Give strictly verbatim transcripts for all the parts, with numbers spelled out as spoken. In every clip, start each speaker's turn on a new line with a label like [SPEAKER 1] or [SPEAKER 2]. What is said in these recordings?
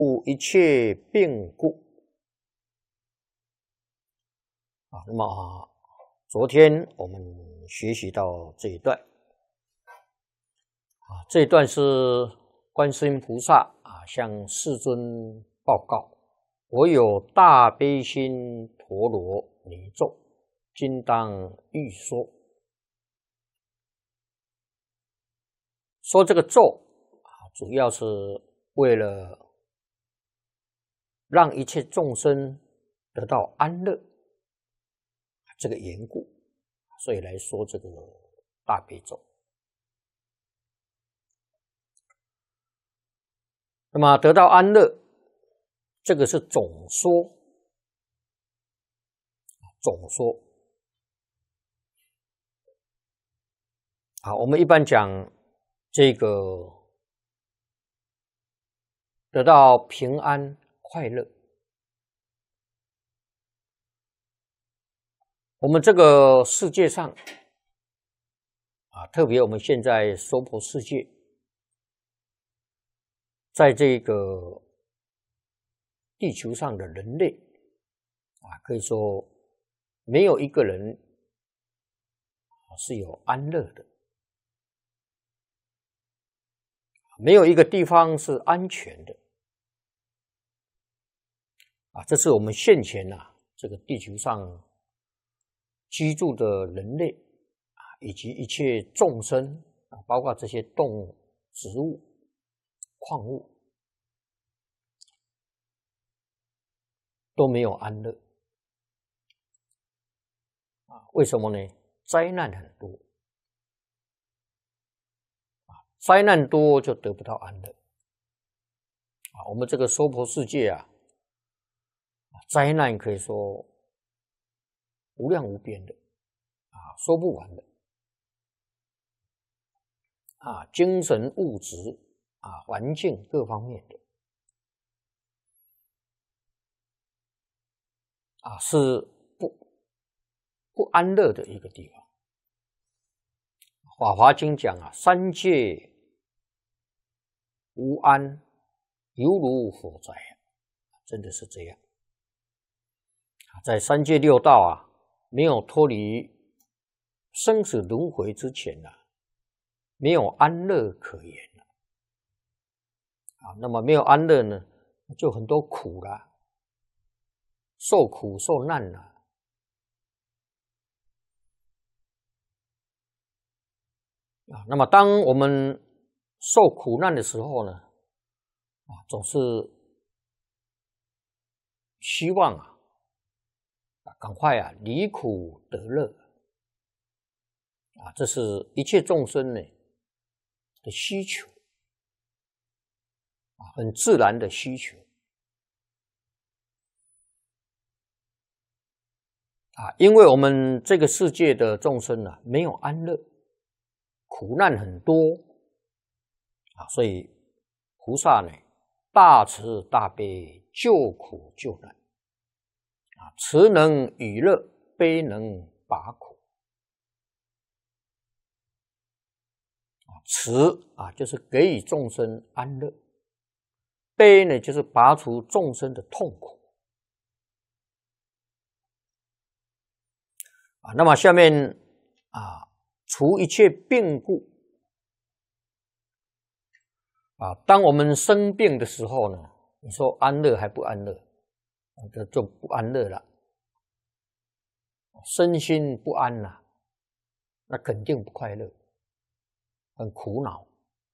[SPEAKER 1] 故一切病故。啊，那么、啊、昨天我们学习到这一段，啊，这一段是观世音菩萨啊向世尊报告：我有大悲心陀罗尼咒，今当欲说。说这个咒啊，主要是为了让一切众生得到安乐这个缘故，所以来说这个大悲咒。那么得到安乐，这个是总说，总说。好，我们一般讲这个得到平安快乐。我们这个世界上啊，特别我们现在娑婆世界，在这个地球上的人类啊，可以说没有一个人是有安乐的，没有一个地方是安全的啊。这是我们现前啊，这个地球上居住的人类啊，以及一切众生啊，包括这些动物、植物、矿物，都没有安乐啊。为什么呢？灾难很多啊，灾难多就得不到安乐啊。我们这个娑婆世界啊，灾难可以说无量无边的啊，说不完的啊，精神、物质啊，环境各方面的啊，是不不安乐的一个地方。法华经讲啊，三界无安，犹如火灾，真的是这样。在三界六道啊，没有脱离生死轮回之前啊，没有安乐可言啊。那么没有安乐呢，就很多苦啦，受苦受难啦。啊，那么当我们受苦难的时候呢，啊，总是希望啊，赶快啊离苦得乐啊，这是一切众生呢的需求啊，很自然的需求啊，因为我们这个世界的众生啊，没有安乐，苦难很多啊，所以菩萨呢大慈大悲，救苦救难啊，慈能与乐，悲能拔苦啊。慈啊，就是给予众生安乐；悲呢，就是拔除众生的痛苦啊。那么下面啊，除一切病故啊，当我们生病的时候呢，你说安乐还不安乐？这就不安乐了，身心不安了、啊，那肯定不快乐，很苦恼。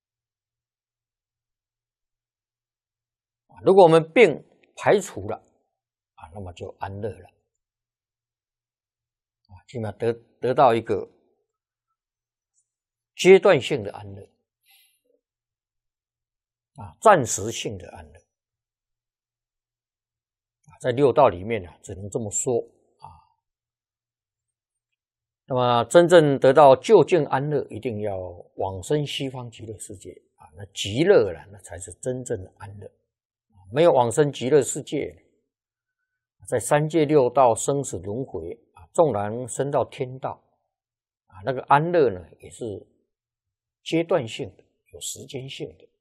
[SPEAKER 1] 如果我们病排除了啊，那么就安乐了啊，起码得得到一个阶段性的安乐啊，暂时性的安乐啊，在六道里面呢、啊，只能这么说啊。那么真正得到究竟安乐，一定要往生西方极乐世界啊，那极乐了，那才是真正的安乐。没有往生极乐世界，在三界六道生死轮回啊，纵然升到天道啊，那个安乐呢，也是阶段性的，有时间性的。